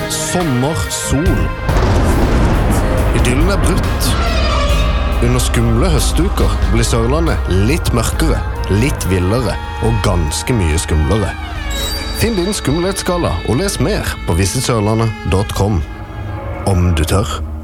Sommer, sol. Idyllen brutt. Under skumle høstuker blir Sørlandet litt mørkere, litt villere og ganske mye skumlere. Finn din skumlighetsskala og les mer på visitsørlandet.com. Om du tør.